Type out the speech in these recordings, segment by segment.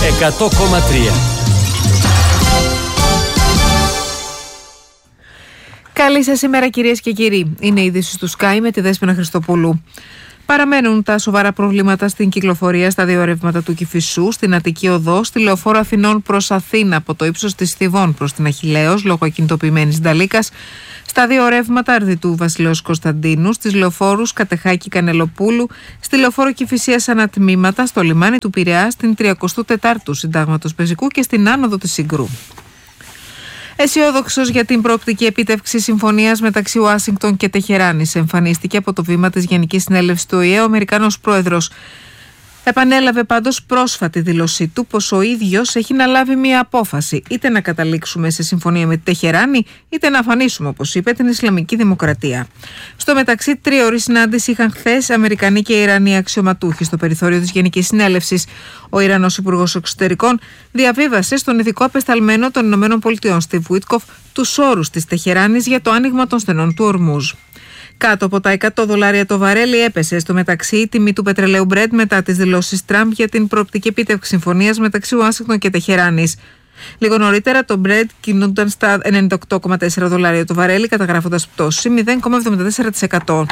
100,3. Καλή σας ημέρα, κυρίες και κύριοι. Είναι η είδηση του Sky με τη Δέσποινα Χριστοπούλου. Παραμένουν τα σοβαρά προβλήματα στην κυκλοφορία στα δύο ρεύματα του Κηφισού, στην Αττική Οδό, στη Λεωφόρο Αθηνών προς Αθήνα από το ύψος της Θηβών προς την Αχιλλέως λόγω ακινητοποιημένης νταλίκας, στα δύο ρεύματα Αρδιτού Βασιλέως Κωνσταντίνου, στις λεωφόρους Κατεχάκη Κανελοπούλου, στη λεωφόρο Κηφισίας ανατμήματα, στο λιμάνι του Πειραιά, στην 34ου Συντάγματος Πεζικού και στην άνοδο της Συγκρού. Αισιόδοξος για την προοπτική επίτευξη συμφωνίας μεταξύ Ουάσιγκτον και Τεχεράνης, εμφανίστηκε από το βήμα της Γενικής Συνέλευσης του ΟΗΕ ο Αμερικανός πρόεδρος. Επανέλαβε πάντως πρόσφατη δήλωσή του πως ο ίδιος έχει να λάβει μια απόφαση, είτε να καταλήξουμε σε συμφωνία με τη Τεχεράνη, είτε να αφανίσουμε, όπως είπε, την Ισλαμική Δημοκρατία. Στο μεταξύ, τρίωρη συνάντηση είχαν χθες Αμερικανοί και Ιρανοί αξιωματούχοι στο περιθώριο της Γενικής Συνέλευσης. Ο Ιρανός Υπουργός Εξωτερικών διαβίβασε στον ειδικό απεσταλμένο των ΗΠΑ, Στιβ Βίτκοφ, τους όρους της Τεχεράνης για το άνοιγμα των στενών του Ορμούζ. Κάτω από τα $100 το βαρέλι έπεσε στο μεταξύ η τιμή του πετρελαίου Brent μετά τις δηλώσεις Τραμπ για την προοπτική επίτευξη συμφωνίας μεταξύ Ουάσιγκτον και Τεχεράνης. Λίγο νωρίτερα το Brent κινούνταν στα $98,4 το βαρέλι, καταγράφοντας πτώση 0,74%.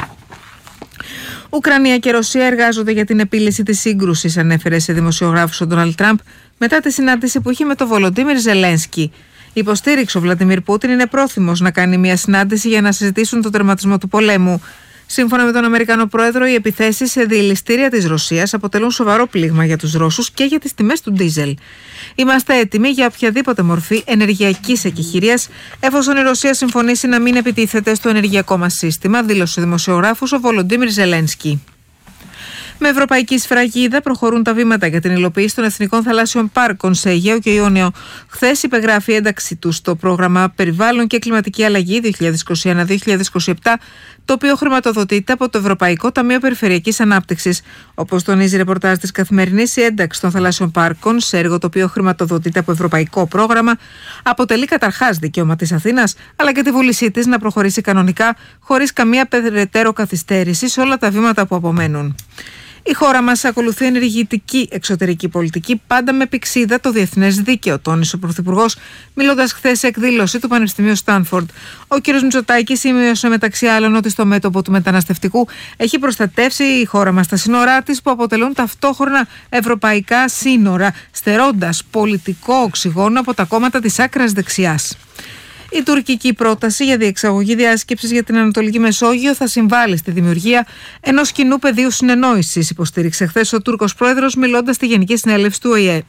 Ουκρανία και Ρωσία εργάζονται για την επίλυση της σύγκρουσης, ανέφερε σε δημοσιογράφους ο Ντόναλντ Τραμπ μετά τη συνάντηση που είχε με τον Βολοντίμιρ Ζελένσκι. Υποστήριξε ο Βλαντιμίρ Πούτιν είναι πρόθυμος να κάνει μια συνάντηση για να συζητήσουν τον τερματισμό του πολέμου. Σύμφωνα με τον Αμερικανό πρόεδρο, οι επιθέσεις σε διελιστήρια της Ρωσίας αποτελούν σοβαρό πλήγμα για τους Ρώσους και για τις τιμές του ντίζελ. Είμαστε έτοιμοι για οποιαδήποτε μορφή ενεργειακής εκεχηρίας, εφόσον η Ρωσία συμφωνήσει να μην επιτίθεται στο ενεργειακό μας σύστημα, δήλωσε ο δημοσιογράφος ο Βολοντίμιρ Ζελένσκι. Με ευρωπαϊκή σφραγίδα προχωρούν τα βήματα για την υλοποίηση των εθνικών θαλάσσιων πάρκων σε Αιγαίο και Ιόνιο. Χθες υπεγράφει η ένταξη του στο πρόγραμμα Περιβάλλον και Κλιματική Αλλαγή 2021-2027, το οποίο χρηματοδοτείται από το Ευρωπαϊκό Ταμείο Περιφερειακής Ανάπτυξης. Όπως τονίζει ρεπορτάζ της Καθημερινής, η ένταξη των θαλάσσιων πάρκων σε έργο το οποίο χρηματοδοτείται από ευρωπαϊκό πρόγραμμα αποτελεί καταρχάς δικαίωμα της Αθήνας, αλλά και τη βούλησή της να προχωρήσει κανονικά, χωρίς καμία περαιτέρω καθυστέρηση σε όλα τα βήματα που απομένουν. Η χώρα μας ακολουθεί ενεργητική εξωτερική πολιτική, πάντα με πηξίδα το διεθνές δίκαιο, τόνισε ο Πρωθυπουργός, μιλώντας χθες σε εκδήλωση του Πανεπιστημίου Στάνφορντ. Ο κ. Μητσοτάκης σημείωσε μεταξύ άλλων ότι στο μέτωπο του μεταναστευτικού έχει προστατεύσει η χώρα μας τα σύνορά της, που αποτελούν ταυτόχρονα ευρωπαϊκά σύνορα, στερώντας πολιτικό οξυγόνο από τα κόμματα της άκρας δεξιάς. Η τουρκική πρόταση για διεξαγωγή διάσκεψης για την Ανατολική Μεσόγειο θα συμβάλλει στη δημιουργία ενός κοινού πεδίου συνεννόησης, υποστήριξε χθες ο Τούρκος πρόεδρος μιλώντας στη Γενική Συνέλευση του ΟΗΕ.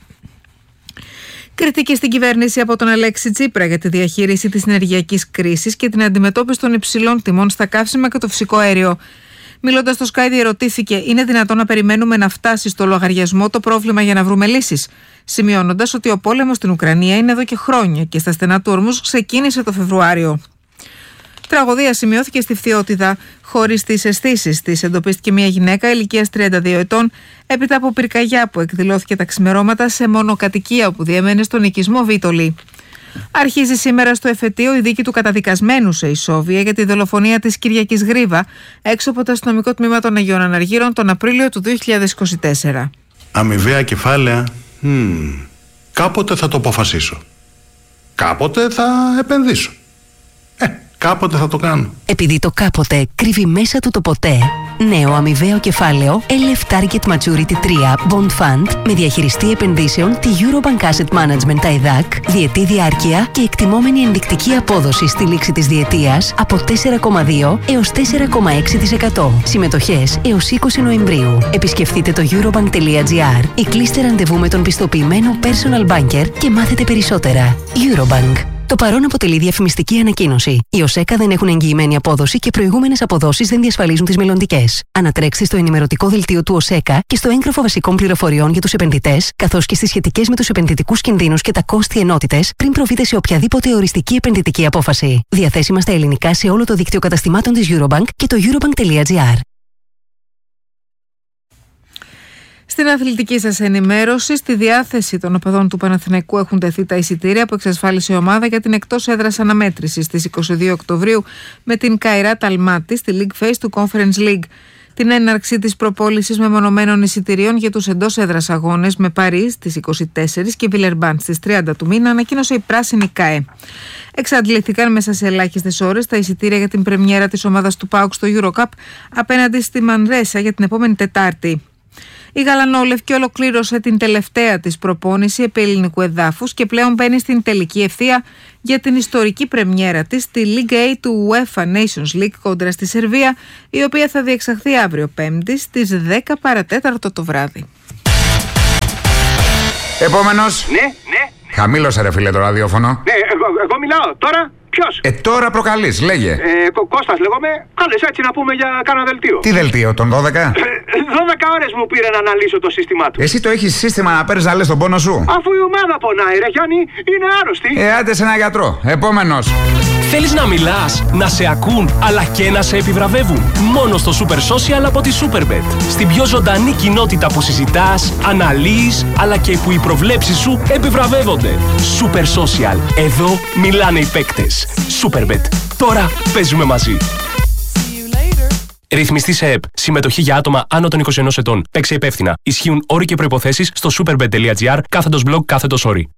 Κριτική στην κυβέρνηση από τον Αλέξη Τσίπρα για τη διαχείριση της ενεργειακής κρίσης και την αντιμετώπιση των υψηλών τιμών στα καύσιμα και το φυσικό αέριο. Μιλώντας στο Sky, διερωτήθηκε: είναι δυνατόν να περιμένουμε να φτάσει στο λογαριασμό το πρόβλημα για να βρούμε λύσεις? Σημειώνοντας ότι ο πόλεμος στην Ουκρανία είναι εδώ και χρόνια και στα στενά του Ορμούζ ξεκίνησε το Φεβρουάριο. Τραγωδία σημειώθηκε στη Φθιώτιδα. Χωρίς τις αισθήσεις της, εντοπίστηκε μια γυναίκα ηλικίας 32 ετών έπειτα από πυρκαγιά που εκδηλώθηκε τα ξημερώματα σε μονοκατοικία που διέμενε στον οικισμό Βίτολη. Αρχίζει σήμερα στο εφετείο η δίκη του καταδικασμένου σε ισόβια για τη δολοφονία της Κυριακής Γρίβα έξω από το αστυνομικό τμήμα των Αγίων Αναργύρων τον Απρίλιο του 2024. Αμοιβαία κεφάλαια. Κάποτε θα το αποφασίσω. Κάποτε θα επενδύσω. Κάποτε θα το κάνω. Επειδή το κάποτε κρύβει μέσα του το ποτέ. Νέο αμοιβαίο κεφάλαιο LF Target Maturity 3 Bond Fund με διαχειριστή επενδύσεων τη Eurobank Asset Management TAIDAC, διετή διάρκεια και εκτιμόμενη ενδεικτική απόδοση στη λήξη της διετίας από 4,2 έως 4,6%. Συμμετοχές έως 20 Νοεμβρίου. Επισκεφτείτε το eurobank.gr ή κλείστε ραντεβού με τον πιστοποιημένο personal banker και μάθετε περισσότερα. Eurobank. Το παρόν αποτελεί διαφημιστική ανακοίνωση. Οι ΟΣΕΚΑ δεν έχουν εγγυημένη απόδοση και προηγούμενες αποδόσεις δεν διασφαλίζουν τις μελλοντικές. Ανατρέξτε στο ενημερωτικό δελτίο του ΟΣΕΚΑ και στο έγγραφο βασικών πληροφοριών για τους επενδυτές, καθώς και στις σχετικές με τους επενδυτικούς κινδύνους και τα κόστη ενότητες, πριν προβείτε σε οποιαδήποτε οριστική επενδυτική απόφαση. Διαθέσιμα στα ελληνικά σε όλο το δίκτυο καταστημάτων της Eurobank και το eurobank.gr. Στην αθλητική σας ενημέρωση, στη διάθεση των οπαδών του Παναθηναϊκού έχουν τεθεί τα εισιτήρια που εξασφάλισε η ομάδα για την εκτός έδρας αναμέτρηση στις 22 Οκτωβρίου με την Καϊράτ Αλμάτι στη League Phase του Conference League. την έναρξη της προπόλησης μεμονωμένων εισιτηρίων για τους εντός έδρας αγώνες με Παρί στις 24 και Βιλερμπάν στις 30 του μήνα ανακοίνωσε η πράσινη ΚΑΕ. Εξαντλήθηκαν μέσα σε ελάχιστες ώρες τα εισιτήρια για την πρεμιέρα της ομάδας του ΠΑΟΚ στο EuroCup απέναντι στη Μανρέσα για την επόμενη Τετάρτη. Η Γαλανόλευκη ολοκλήρωσε την τελευταία της προπόνηση επί ελληνικού εδάφους και πλέον μπαίνει στην τελική ευθεία για την ιστορική πρεμιέρα της στη Liga A του UEFA Nations League κόντρα στη Σερβία, η οποία θα διεξαχθεί αύριο Πέμπτη στις 10 παρατέταρτο το βράδυ. Επόμενος. Ναι. Χαμήλωσε ρε φίλε το ραδιόφωνο. Ναι, εγώ μιλάω τώρα. Ποιος? Τώρα προκαλείς, λέγε. Κώστας λέγομαι. Κάλεσα έτσι να πούμε για κάνα δελτίο. Τι δελτίο, των 12? 12 ώρες μου πήρε να αναλύσω το σύστημά του. Εσύ το έχεις σύστημα να παίρνεις να λες τον πόνο σου? Αφού η ομάδα πονάει ρε Γιάννη, είναι άρρωστη. Άντε σε ένα γιατρό. Επόμενος. Θέλεις να μιλάς, να σε ακούν, αλλά και να σε επιβραβεύουν? Μόνο στο Super Social από τη Superbet. Στην πιο ζωντανή κοινότητα που συζητάς, αναλύεις, αλλά και που οι προβλέψεις σου επιβραβεύονται. Super Social. Εδώ μιλάνε οι παίκτες. Superbet. Τώρα παίζουμε μαζί. Ρυθμιστή σε ΕΠ. Συμμετοχή για άτομα άνω των 21 ετών. Παίξε υπεύθυνα. Ισχύουν όροι και προϋποθέσεις στο superbet.gr/blog/όροι.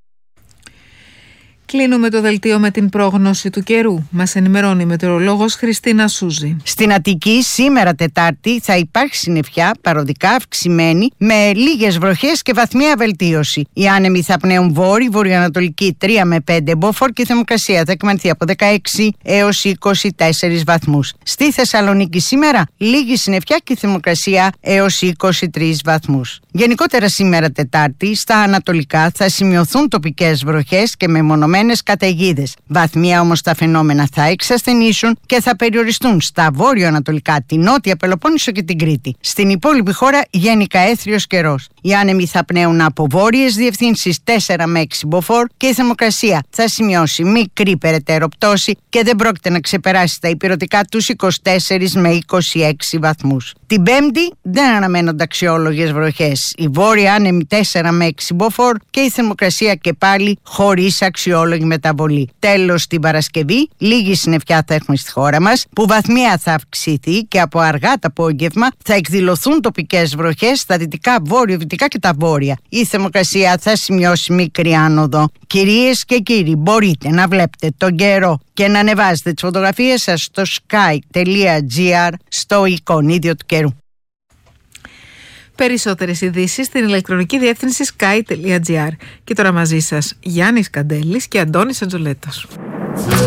Κλείνουμε το δελτίο με την πρόγνωση του καιρού. Μας ενημερώνει η μετεωρολόγος Χριστίνα Σούζη. Στην Αττική σήμερα Τετάρτη θα υπάρχει συννεφιά παροδικά αυξημένη με λίγες βροχές και βαθμία βελτίωση. Οι άνεμοι θα πνέουν βόρειο-βορειοανατολική 3 με 5 μποφόρ και η θερμοκρασία θα εκμανθεί από 16 έως 24 βαθμούς. Στη Θεσσαλονίκη σήμερα λίγη συννεφιά και η θερμοκρασία έως 23 βαθμούς. Γενικότερα σήμερα Τετάρτη στα ανατολικά θα σημειωθούν τοπικές βροχές και μεμονωμένες καταιγίδες. Βαθμία όμως τα φαινόμενα θα εξασθενήσουν και θα περιοριστούν στα βόρειο-ανατολικά, τη Νότια Πελοπόννησο και την Κρήτη. Στην υπόλοιπη χώρα γενικά έθριος καιρός. Οι άνεμοι θα πνέουν από βόρειες διευθύνσεις 4 με 6 μποφόρ και η θερμοκρασία θα σημειώσει μικρή περαιτέρω πτώση και δεν πρόκειται να ξεπεράσει τα υπηρετικά τους 24 με 26 βαθμούς. Την Πέμπτη δεν αναμένονται αξιόλογες βροχές. Οι βόρειοι άνεμοι 4 με 6 μποφόρ και η θερμοκρασία και πάλι χωρίς αξιόλογη μεταβολή. Τέλος, την Παρασκευή λίγη συννεφιά θα έχουμε στη χώρα μας, που βαθμία θα αυξηθεί και από αργά το απόγευμα θα εκδηλωθούν τοπικές βροχές στα δυτικά, βόρειο-δυτικά και τα βόρεια. Η θερμοκρασία θα σημειώσει μικρή άνοδο. Κυρίες και κύριοι, μπορείτε να βλέπετε τον καιρό και να ανεβάζετε τις φωτογραφίες σας στο sky.gr στο εικονίδιο του καιρού. Περισσότερες ειδήσεις στην ηλεκτρονική διεύθυνση sky.gr. Και τώρα μαζί σας Γιάννης Καντέλης και Αντώνης Αντζολέτος.